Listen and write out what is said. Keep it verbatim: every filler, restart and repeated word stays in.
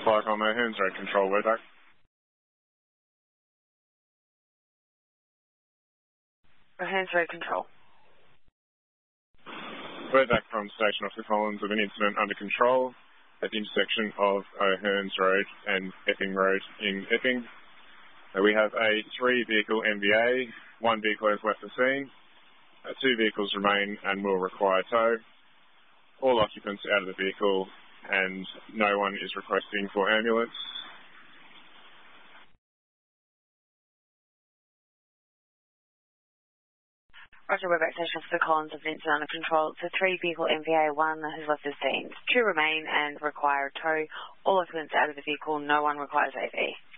Fire Comm O'Hearns Road Control, Wordback. O'Hearns Road Control. Wordback from Station Officer Collins of an incident under control at the intersection of O'Hearns Road and Epping Road in Epping. Uh, we have a three-vehicle M V A. One vehicle has left the scene. Uh, two vehicles remain and will require tow. All occupants out of the vehicle and no one is requesting for ambulance. Roger, Wordback Station Officer Collins of an incident under control. It's a three-vehicle M V A. One has left the scene. Two remain and require tow. All occupants out of the vehicle. No one requires A V.